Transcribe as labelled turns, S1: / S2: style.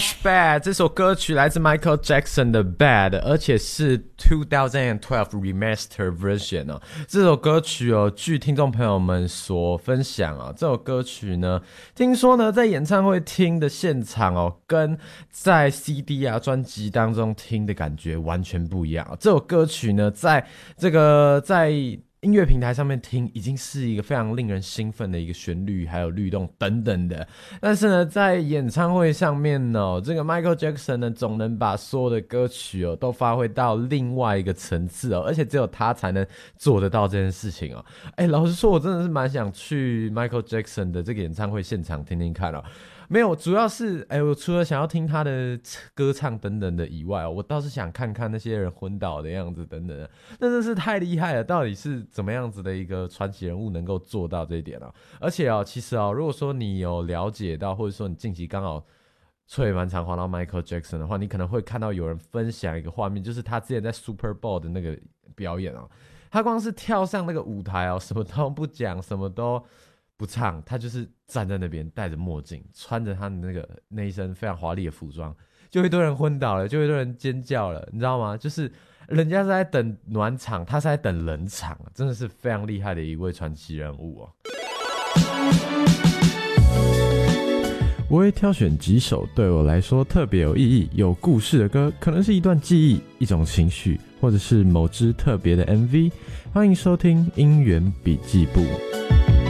S1: Bad 这首歌曲来自 Michael Jackson 的 Bad， 而且是2012 Remaster Version 哦。这首歌曲哦，据听众朋友们所分享哦，这首歌曲呢，听说呢在演唱会听的现场哦，跟在 CD 啊专辑当中听的感觉完全不一样哦。这首歌曲呢，在音乐平台上面听已经是一个非常令人兴奋的一个旋律还有律动等等的，但是呢在演唱会上面呢，这个 Michael Jackson 呢总能把所有的歌曲哦都发挥到另外一个层次哦，而且只有他才能做得到这件事情哦。老实说我真的是蛮想去 Michael Jackson 的这个演唱会现场听听看哦。没有，主要是我除了想要听他的歌唱等等的以外哦，我倒是想看看那些人昏倒的样子等等的，那真是太厉害了，到底是怎么样子的一个传奇人物能够做到这一点哦？而且哦，其实哦，如果说你有了解到，或者说你近期刚好吹蛮常滑到 Michael Jackson 的话，你可能会看到有人分享一个画面，就是他之前在 Super Bowl 的那个表演哦，他光是跳上那个舞台哦，什么都不讲，什么都不唱，他就是站在那边戴着墨镜，穿着他的那一身非常华丽的服装，就一堆人昏倒了，就一堆人尖叫了，你知道吗？就是人家是在等暖场，他是在等冷场，真的是非常厉害的一位传奇人物哦。我会挑选几首对我来说特别有意义、有故事的歌，可能是一段记忆、一种情绪，或者是某支特别的 MV。欢迎收听音源笔记簿。